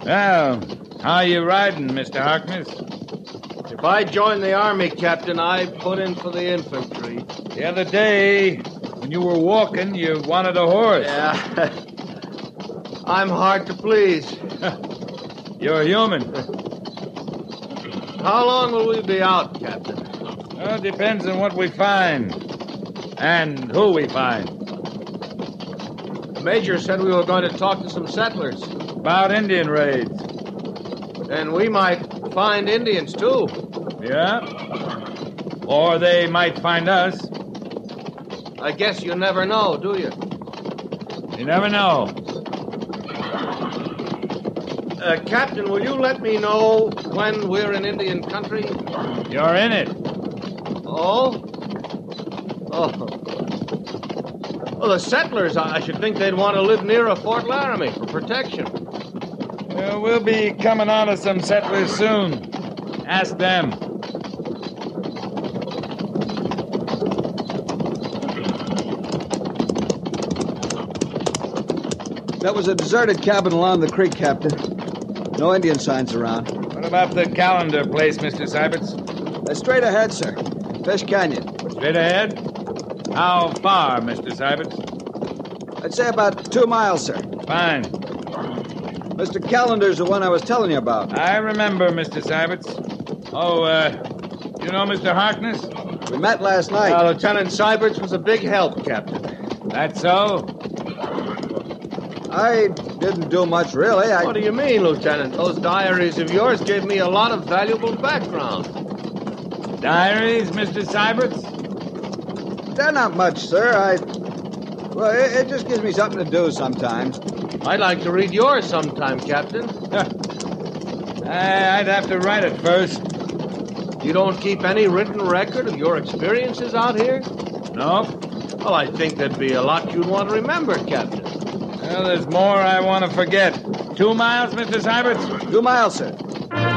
Well, how you riding, Mr. Harkness? If I joined the army, Captain, I'd put in for the infantry. The other day, when you were walking, you wanted a horse. Yeah. I'm hard to please. You're human. How long will we be out, Captain? Well, it depends on what we find. And who we find. The Major said we were going to talk to some settlers. About Indian raids. And we might find Indians, too. Yeah? Or they might find us. I guess you never know, do you? You never know. Captain, will you let me know when we're in Indian country? You're in it. Oh? Oh. Well, the settlers, I should think they'd want to live near a Fort Laramie for protection. We'll be coming on to some settlers soon. Ask them. That was a deserted cabin along the creek, Captain. No Indian signs around. What about the calendar place, Mr. Syberts? Straight ahead, sir. Fish Canyon. Straight ahead? How far, Mr. Syberts? I'd say about 2 miles, sir. Fine. Mr. Calendar's the one I was telling you about. I remember, Mr. Syberts. Oh, you know Mr. Harkness? We met last night. Lieutenant Syberts was a big help, Captain. That's so? I didn't do much, really. What do you mean, Lieutenant? Those diaries of yours gave me a lot of valuable background. Diaries, Mr. Syberts? They're not much, sir. Well, it just gives me something to do sometimes. I'd like to read yours sometime, Captain. I'd have to write it first. You don't keep any written record of your experiences out here? No? Well, I think there'd be a lot you'd want to remember, Captain. Well, there's more I want to forget. 2 miles, Mr. Syberts? 2 miles, sir.